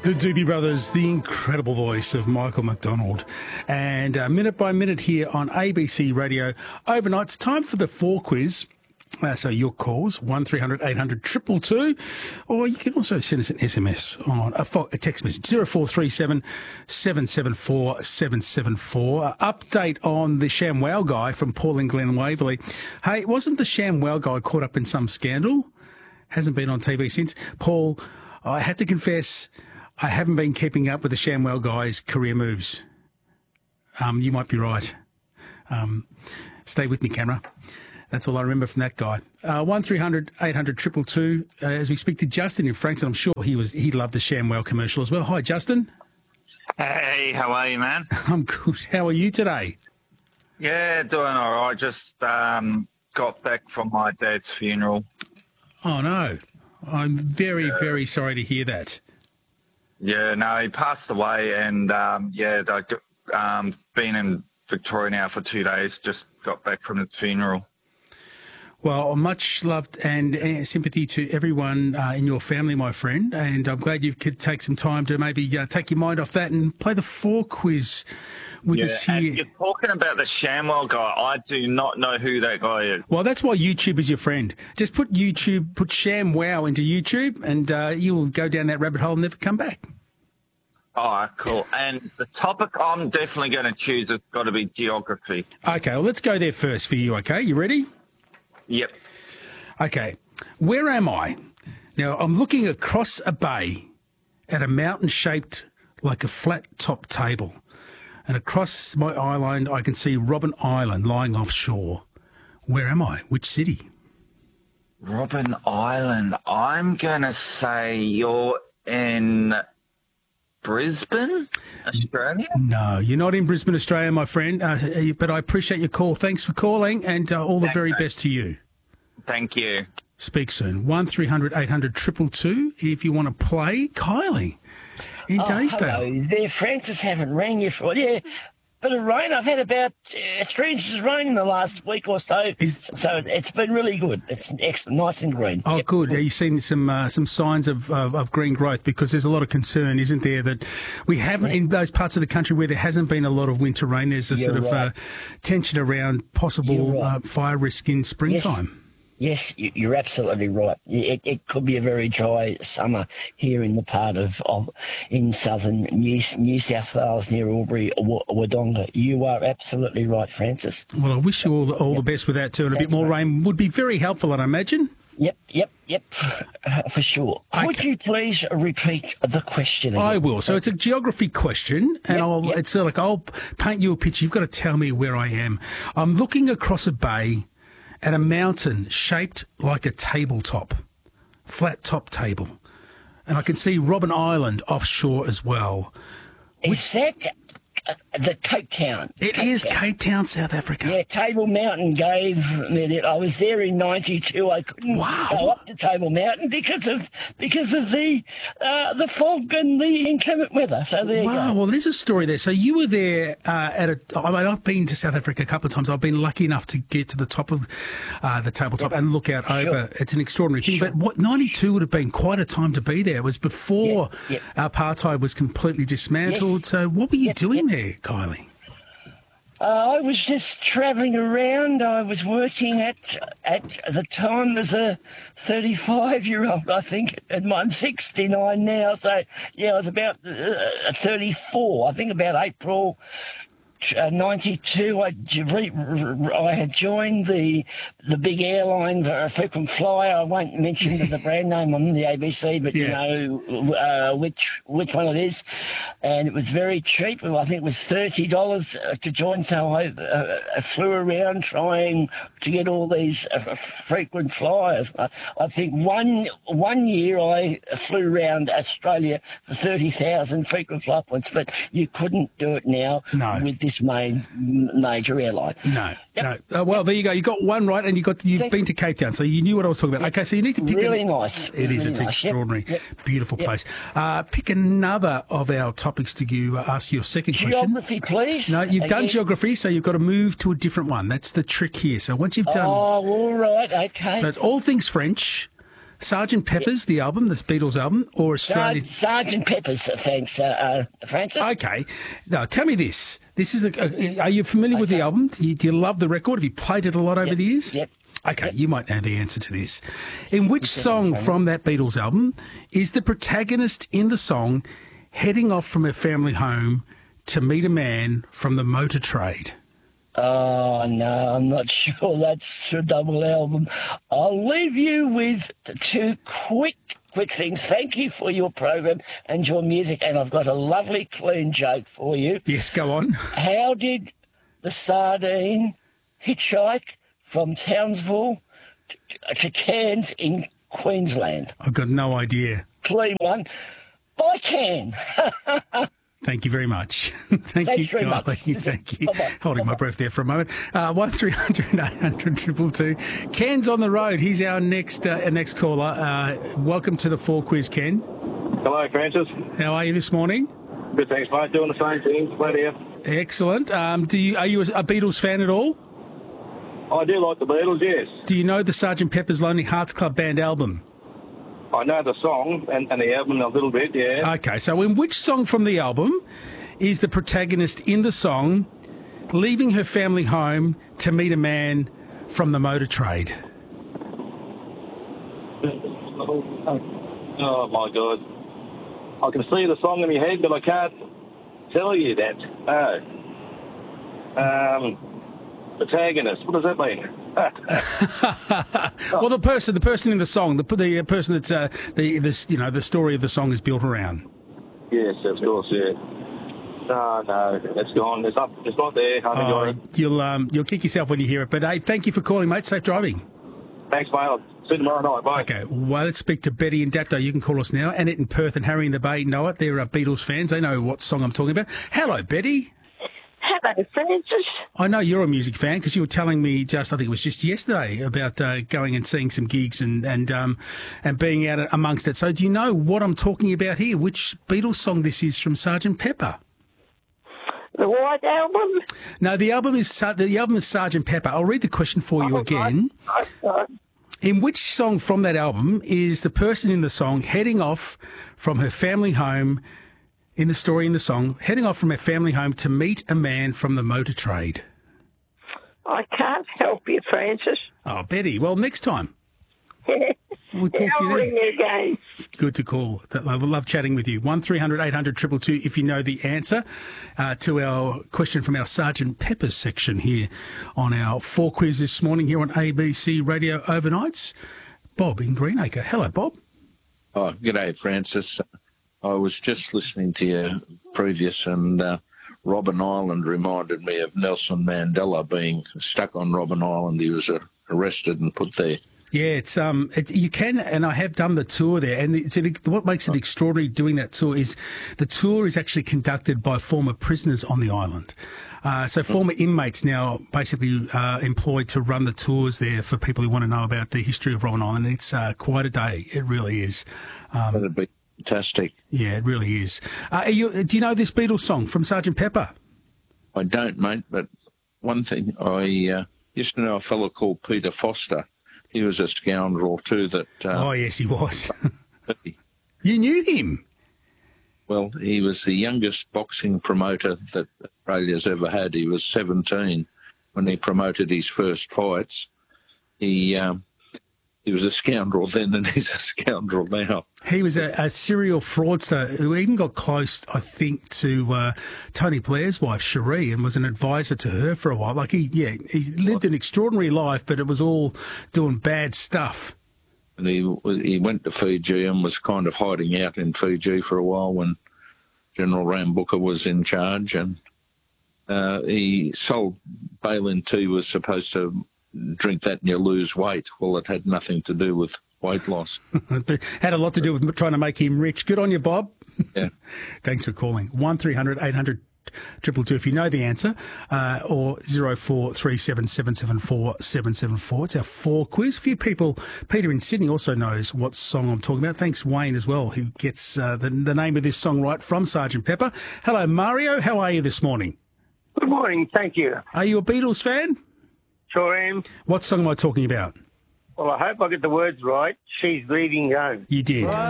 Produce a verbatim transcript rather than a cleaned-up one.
The Doobie Brothers, the incredible voice of Michael McDonald. And uh, minute by minute here on A B C Radio overnight. It's time for the four quiz. Uh, so your calls, one three hundred eight hundred two two two, or you can also send us an S M S on a, a text message, zero four three seven seven seven four seven seven four. Uh, update on the ShamWow guy from Paul and Glen Waverley. Hey, wasn't the ShamWow guy caught up in some scandal? Hasn't been on T V since. Paul, I had to confess, I haven't been keeping up with the ShamWow guy's career moves. Um, you might be right. Um, stay with me, camera. That's all I remember from that guy. Uh, one three hundred eight hundred two two two. Uh, as we speak to Justin in Frankston, I'm sure he was he loved the ShamWow commercial as well. Hi, Justin. Hey, how are you, man? I'm good. How are you today? Yeah, doing all right. Just um, got back from my dad's funeral. Oh no, I'm very yeah. very sorry to hear that. Yeah, no, he passed away, and um, yeah, I've um, been in Victoria now for two days. Just got back from his funeral. Well, much loved and uh, sympathy to everyone uh, in your family, my friend. And I'm glad you could take some time to maybe uh, take your mind off that and play the four quiz with yeah, us here. And you're talking about the ShamWow guy. I do not know who that guy is. Well, that's why YouTube is your friend. Just put YouTube, put ShamWow into YouTube, and uh, you will go down that rabbit hole and never come back. All right, cool. And the topic I'm definitely going to choose has got to be geography. Okay, well, let's go there first for you, okay? You ready? Yep. Okay, where am I? Now, I'm looking across a bay at a mountain shaped like a flat-top table. And across my island, I can see Robben Island lying offshore. Where am I? Which city? Robben Island. I'm going to say you're in Brisbane, Australia? No, you're not in Brisbane, Australia, my friend, uh, but I appreciate your call. Thanks for calling, and uh, all the Thanks, very mate. best to you. Thank you. Speak soon. one three hundred eight hundred two two two if you want to play. Kylie in oh, Daysdale. Hello there, Francis. Haven't rang you for yeah. Bit of rain. I've had about uh, three inches of rain in the last week or so, Is, so it's been really good. It's excellent, nice and green. Oh, yep. good. Are you seeing some uh, some signs of, of, of green growth? Because there's a lot of concern, isn't there, that we haven't, in those parts of the country where there hasn't been a lot of winter rain, there's a You're sort of right. uh, tension around possible right. uh, fire risk in springtime. Yes. Yes, you're absolutely right. It, it could be a very dry summer here in the part of, of in southern New, New South Wales near Albury, Wodonga. You are absolutely right, Francis. Well, I wish you all the, all yep. the best with that too, and a That's bit more right. rain would be very helpful, I'd imagine. Yep, yep, yep, uh, for sure. Okay. Would you please repeat the question again? I will. So it's a geography question, and Yep, I'll, yep. it's like I'll paint you a picture. You've got to tell me where I am. I'm looking across a bay at a mountain shaped like a tabletop, flat top table. And I can see Robben Island offshore as well. Is that uh, the Cape Town? It Cape is Town. Cape Town, South Africa. Yeah, Table Mountain gave me that. I was there in ninety-two. I couldn't Wow. go up to Table Mountain because of because of the uh, the fog and the inclement weather. So there you Wow, go. well, there's a story there. So you were there uh, at a. I mean, I've been to South Africa a couple of times. I've been lucky enough to get to the top of uh, the tabletop Yep. and look out Sure. over. It's an extraordinary thing. Sure. But what ninety-two would have been quite a time to be there. It was before Yep. Yep. apartheid was completely dismantled. Yes. So what were you Yep. doing Yep. there, Kylie? Uh, I was just travelling around. I was working at at the time as a thirty-five-year-old, I think, and I'm sixty-nine now. So yeah, I was about uh, thirty-four. I think about April uh, ninety-two. I, j- re- r- I had joined the the big airline, uh, frequent flyer. I won't mention the brand name on the A B C, but Yeah. you know uh, which which one it is. And it was very cheap. I think it was thirty dollars to join. So I, uh, I flew around trying to get all these uh, frequent flyers. I, I think one one year I flew around Australia for thirty thousand frequent flyer points, but you couldn't do it now No. with this main major airline. No, Yep. no. Uh, well, there you go. You got one right, and you got you've Thank been to Cape Town, so you knew what I was talking about. Okay, so you need to pick. Really an- nice. It is. Really It's nice. extraordinary, Yep. beautiful Yep. place. Uh, pick another of our topics to you. Uh, ask your second question. Geography, please. No, you've done Again. geography, so you've got to move to a different one. That's the trick here. So once you've Oh, done, all right. Okay. so it's all things French. Sergeant Pepper's, the album, this Beatles album, or Australian? Sergeant Pepper's, thanks, uh, uh, Francis. Okay. Now, tell me this. This is a, a are you familiar okay. with the album? Do you, do you love the record? Have you played it a lot over yep. the years? Yep. Okay, yep. you might know the answer to this. In which song from that Beatles album is the protagonist in the song heading off from her family home to meet a man from the motor trade? Oh, no, I'm not sure that's a double album. I'll leave you with two quick, quick things. Thank you for your program and your music, and I've got a lovely, clean joke for you. Yes, go on. How did the sardine hitchhike from Townsville to, to Cairns in Queensland? I've got no idea. Clean one. By Cairn. Thank you very much. Thank Thanks you, very Kylie. much. Thank you. Bye-bye. Holding Bye-bye. my breath there for a moment. Uh, one three hundred eight hundred two two two. Ken's on the road. He's our next uh, next caller. Uh, welcome to the Four Quiz, Ken. Hello, Francis. How are you this morning? Good, thanks, mate. Doing the same thing. Glad here. Excellent. Um, do you are you a Beatles fan at all? I do like the Beatles, yes. Do you know the Sergeant Pepper's Lonely Hearts Club Band album? I know the song and, and the album a little bit, yeah. Okay, so in which song from the album is the protagonist in the song leaving her family home to meet a man from the motor trade? Oh, my God. I can see the song in my head, but I can't tell you that. Oh. Um, protagonist, what does that mean? Well, the person, the person in the song, the the person that's uh, the this you know the story of the song is built around. Yes, of course, yeah. No, no, it's gone. It's not. It's not there. I Oh, it. you'll um, you'll kick yourself when you hear it. But hey, thank you for calling, mate. Safe driving. Thanks, mate. I'll see you tomorrow night. Bye. Okay, well, let's speak to Betty in Dapto. You can call us now. Annette in Perth and Harry in the Bay know it. They're uh, Beatles fans. They know what song I'm talking about. Hello, Betty. Hello, Francis. I know you're a music fan because you were telling me just, I think it was just yesterday, about uh, going and seeing some gigs and and um, and being out amongst it. So do you know what I'm talking about here? Which Beatles song this is from Sergeant Pepper? The White Album? No, the album is the album is Sergeant Pepper. I'll read the question for you Oh, again. right, right, right. In which song from that album is the person in the song heading off from her family home? In the story in the song, heading off from her family home to meet a man from the motor trade. I can't help you, Francis. Oh, Betty. Well, next time. We'll talk I'll to you ring then. you again. Good to call. I love chatting with you. one three hundred eight hundred two two two if you know the answer uh, to our question from our Sergeant Pepper's section here on our Four Quiz this morning here on A B C Radio Overnights. Bob in Greenacre. Hello, Bob. Oh, g'day, Francis. I was just listening to your previous, and uh, Robben Island reminded me of Nelson Mandela being stuck on Robben Island. He was uh, arrested and put there. Yeah, it's um, it, you can, and I have done the tour there. And it's, it, what makes it extraordinary doing that tour is the tour is actually conducted by former prisoners on the island. Uh, so former inmates now basically uh, employed to run the tours there for people who want to know about the history of Robben Island. It's uh, quite a day. It really is. Um, That'd be fantastic. Yeah, it really is. Uh, are you, do you know this Beatles song from Sergeant Pepper? I don't, mate, but one thing, I uh, used to know a fellow called Peter Foster. He was a scoundrel too that... Uh, oh, yes, he was. You knew him? Well, he was the youngest boxing promoter that Australia's ever had. He was seventeen when he promoted his first fights. He... Um, He was a scoundrel then, and he's a scoundrel now. He was a, a serial fraudster who even got close, I think, to uh, Tony Blair's wife, Cherie, and was an advisor to her for a while. Like, he, yeah, he lived an extraordinary life, but it was all doing bad stuff. And he he went to Fiji and was kind of hiding out in Fiji for a while when General Rambuka was in charge, and uh, he sold Balin tea, was supposed to drink that and you lose weight. Well, it had nothing to do with weight loss. It had a lot to do with trying to make him rich. Good on you, Bob. Yeah. Thanks for calling. one three hundred eight hundred two two two if you know the answer, uh, or zero four three seven seven seven four seven seven four. It's our four quiz. A few people, Peter in Sydney also knows what song I'm talking about. Thanks, Wayne, as well, who gets uh, the, the name of this song right from Sergeant Pepper. Hello, Mario. How are you this morning? Good morning. Thank you. Are you a Beatles fan? Sure am. What song am I talking about? Well, I hope I get the words right. She's leaving home. You did.